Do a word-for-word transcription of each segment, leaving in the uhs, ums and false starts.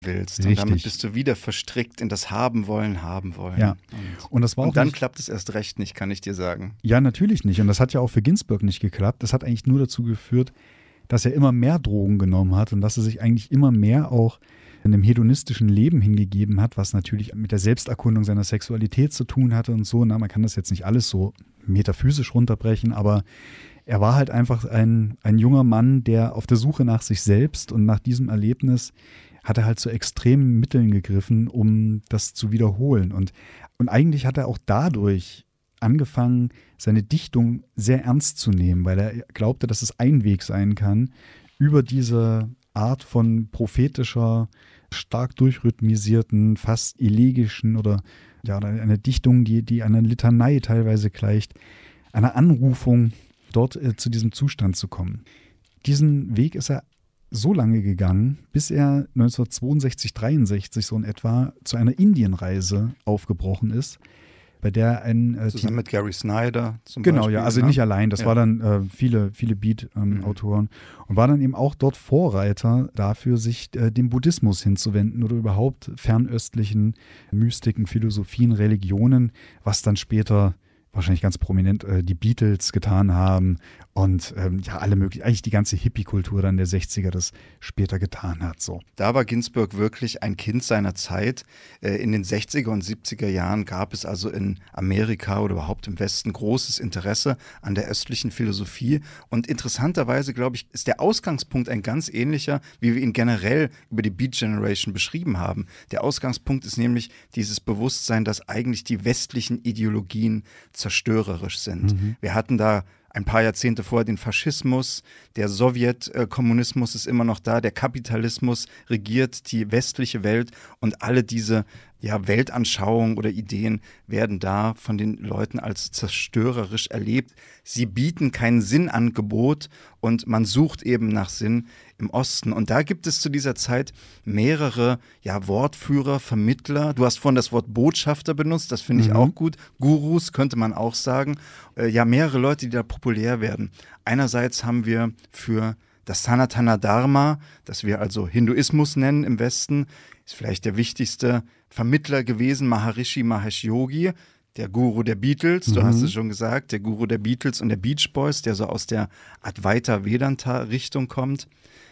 willst. Richtig. Und damit bist du wieder verstrickt in das Haben wollen, haben wollen. Ja. Und, und, das war und auch dann nicht, klappt es erst recht nicht, kann ich dir sagen. Ja, natürlich nicht. Und das hat ja auch für Ginsberg nicht geklappt. Das hat eigentlich nur dazu geführt, dass er immer mehr Drogen genommen hat und dass er sich eigentlich immer mehr auch einem hedonistischen Leben hingegeben hat, was natürlich mit der Selbsterkundung seiner Sexualität zu tun hatte und so. Na, man kann das jetzt nicht alles so metaphysisch runterbrechen, aber er war halt einfach ein, ein junger Mann, der auf der Suche nach sich selbst und nach diesem Erlebnis hat er halt zu extremen Mitteln gegriffen, um das zu wiederholen. Und, und eigentlich hat er auch dadurch angefangen, seine Dichtung sehr ernst zu nehmen, weil er glaubte, dass es ein Weg sein kann, über diese Art von prophetischer, stark durchrhythmisierten, fast elegischen oder ja, eine Dichtung, die, die einer Litanei teilweise gleicht, einer Anrufung, dort äh, zu diesem Zustand zu kommen. Diesen Weg ist er so lange gegangen, bis er neunzehnhundertzweiundsechzig, dreiundsechzig so in etwa zu einer Indienreise aufgebrochen ist, bei der ein äh, Zusammen mit Gary Snyder zum Genau, Beispiel. ja, also ne? nicht allein, das ja. war dann äh, viele, viele Beat-Autoren ähm, und war dann eben auch dort Vorreiter dafür, sich äh, dem Buddhismus hinzuwenden oder überhaupt fernöstlichen Mystiken, Philosophien, Religionen, was dann später wahrscheinlich ganz prominent äh, die Beatles getan haben und ähm, ja, alle möglichen, eigentlich die ganze Hippie-Kultur dann der sechziger das später getan hat. So. Da war Ginsberg wirklich ein Kind seiner Zeit. Äh, in den sechziger und siebziger Jahren gab es also in Amerika oder überhaupt im Westen großes Interesse an der östlichen Philosophie. Und interessanterweise, glaube ich, ist der Ausgangspunkt ein ganz ähnlicher, wie wir ihn generell über die Beat Generation beschrieben haben. Der Ausgangspunkt ist nämlich dieses Bewusstsein, dass eigentlich die westlichen Ideologien zerstörerisch sind. Mhm. Wir hatten da ein paar Jahrzehnte vorher den Faschismus, der Sowjetkommunismus ist immer noch da, der Kapitalismus regiert die westliche Welt und alle diese ja, Weltanschauungen oder Ideen werden da von den Leuten als zerstörerisch erlebt. Sie bieten kein Sinnangebot und man sucht eben nach Sinn im Osten. Und da gibt es zu dieser Zeit mehrere ja, Wortführer, Vermittler. Du hast vorhin das Wort Botschafter benutzt, das finde ich mhm. auch gut. Gurus könnte man auch sagen. Äh, ja, mehrere Leute, die da populär werden. Einerseits haben wir für das Sanatana Dharma, das wir also Hinduismus nennen im Westen, ist vielleicht der wichtigste Vermittler gewesen, Maharishi Mahesh Yogi, der Guru der Beatles, du mhm. hast es schon gesagt, der Guru der Beatles und der Beach Boys, der so aus der Advaita Vedanta-Richtung kommt.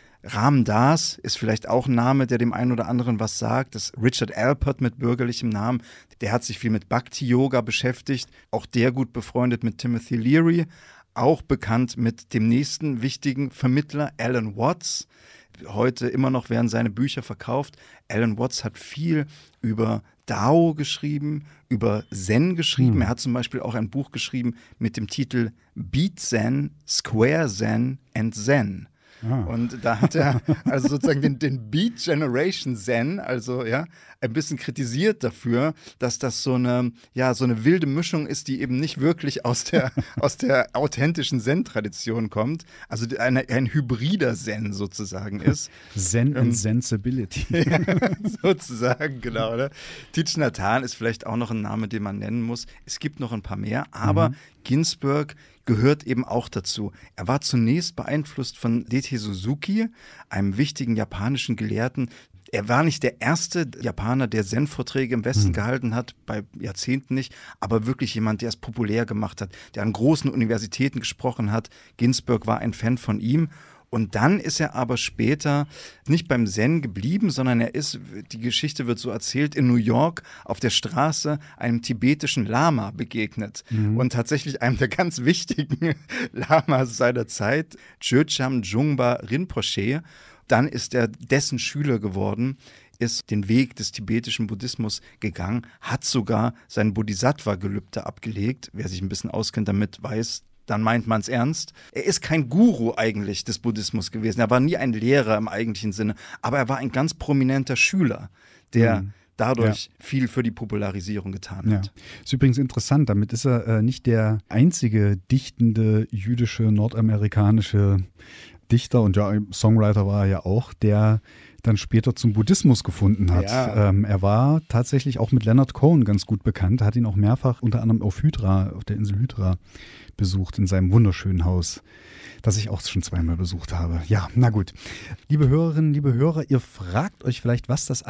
Ram Dass ist vielleicht auch ein Name, der dem einen oder anderen was sagt. Das ist Richard Alpert mit bürgerlichem Namen. Der hat sich viel mit Bhakti-Yoga beschäftigt. Auch der gut befreundet mit Timothy Leary. Auch bekannt mit dem nächsten wichtigen Vermittler, Alan Watts. Heute immer noch werden seine Bücher verkauft. Alan Watts hat viel über Dao geschrieben, über Zen geschrieben. Hm. Er hat zum Beispiel auch ein Buch geschrieben mit dem Titel Beat Zen, Square Zen and Zen. Ah. Und da hat er also sozusagen den, den Beat Generation Zen, also ja, ein bisschen kritisiert dafür, dass das so eine, ja, so eine wilde Mischung ist, die eben nicht wirklich aus der, aus der authentischen Zen-Tradition kommt. Also eine, ein hybrider Zen sozusagen ist. Zen and ähm, Sensibility. Ja, sozusagen, genau. Ne? Thich Nhat Hanh ist vielleicht auch noch ein Name, den man nennen muss. Es gibt noch ein paar mehr, aber mhm. Ginsberg gehört eben auch dazu. Er war zunächst beeinflusst von Dete Suzuki, einem wichtigen japanischen Gelehrten. Er war nicht der erste Japaner, der Zen-Vorträge im Westen mhm. gehalten hat, bei Jahrzehnten nicht, aber wirklich jemand, der es populär gemacht hat, der an großen Universitäten gesprochen hat. Ginsberg war ein Fan von ihm. Und dann ist er aber später nicht beim Zen geblieben, sondern er ist, die Geschichte wird so erzählt, in New York auf der Straße einem tibetischen Lama begegnet. Mhm. Und tatsächlich einem der ganz wichtigen Lamas seiner Zeit, Chögyam Jungpa Rinpoche. Dann ist er dessen Schüler geworden, ist den Weg des tibetischen Buddhismus gegangen, hat sogar sein Bodhisattva-Gelübde abgelegt. Wer sich ein bisschen auskennt damit, weiß, dann meint man es ernst. Er ist kein Guru eigentlich des Buddhismus gewesen. Er war nie ein Lehrer im eigentlichen Sinne, aber er war ein ganz prominenter Schüler, der mhm. dadurch ja. viel für die Popularisierung getan hat. Ja. Ist übrigens interessant, damit ist er äh, nicht der einzige dichtende jüdische, nordamerikanische Dichter und ja, Songwriter war er ja auch, der dann später zum Buddhismus gefunden hat. Ja. Ähm, er war tatsächlich auch mit Leonard Cohen ganz gut bekannt, hat ihn auch mehrfach unter anderem auf Hydra, auf der Insel Hydra besucht, in seinem wunderschönen Haus, das ich auch schon zweimal besucht habe. Ja, na gut. Liebe Hörerinnen, liebe Hörer, ihr fragt euch vielleicht, was das